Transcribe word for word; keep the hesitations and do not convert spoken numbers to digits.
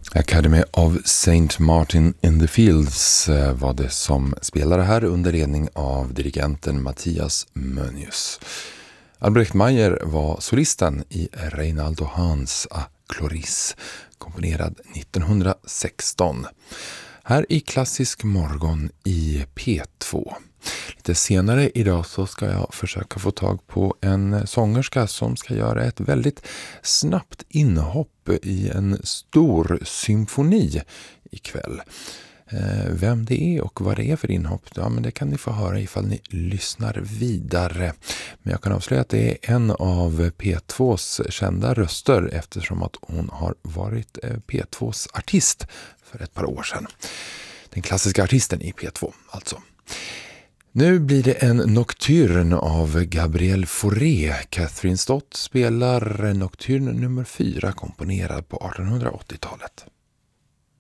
Academy of Saint Martin in the Fields var det som spelade här under ledning av dirigenten Matthias Mönius. Albrecht Meyer var solisten i Reinaldo Hahns A Cloris, komponerad nittonhundrasexton. Här i Klassisk morgon i P två. Lite senare idag så ska jag försöka få tag på en sångerska som ska göra ett väldigt snabbt inhopp i en stor symfoni ikväll. Vem det är och vad det är för inhopp, ja, men det kan ni få höra ifall ni lyssnar vidare. Men jag kan avslöja att det är en av P tvås kända röster eftersom att hon har varit P tvås artist för ett par år sedan. Den klassiska artisten i P två alltså. Nu blir det en nocturn av Gabriel Fauré. Catherine Stott spelar nocturn nummer fyra komponerad på artonhundraåttiotalet.